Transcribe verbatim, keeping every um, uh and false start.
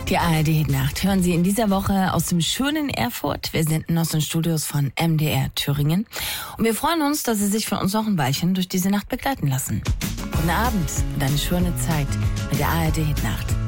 Die A R D-Nacht hören Sie in dieser Woche aus dem schönen Erfurt. Wir senden aus den Studios von M D R Thüringen. Und wir freuen uns, dass Sie sich von uns noch ein Weilchen durch diese Nacht begleiten lassen. Guten Abend und eine schöne Zeit mit der A R D-Nacht.